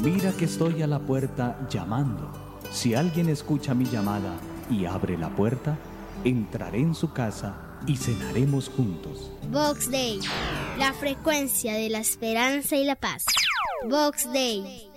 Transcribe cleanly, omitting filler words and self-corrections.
Mira que estoy a la puerta llamando. Si alguien escucha mi llamada y abre la puerta, entraré en su casa y cenaremos juntos. Vox Dei, la frecuencia de la esperanza y la paz. Vox Dei.